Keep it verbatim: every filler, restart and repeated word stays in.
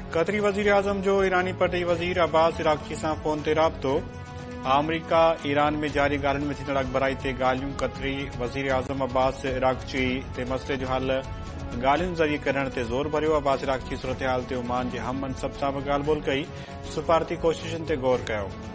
क़तरी वज़ीर आज़म जो ईरानी पटी वज़ीर अब्बास इराक़ची सां फ़ोन ते राब्तो। अमरीका ईरान में जारी ॻाल्हियुनि में थींदड़ अॻबराई ते ॻाल्हियूं। क़तरी वज़ीर आज़म अब्बास इराक़ची ते मसइले जो हल ॻाल्हियुनि ज़रिए कढण ते ज़ोर भरियो। अब्बास इराक़ची सूरतहाल ते ओमान जे हम मनसब सां बि ॻाल्हि ॿोल्हि कई। सफ़ारती कोशिशुनि ते ग़ौर कयो।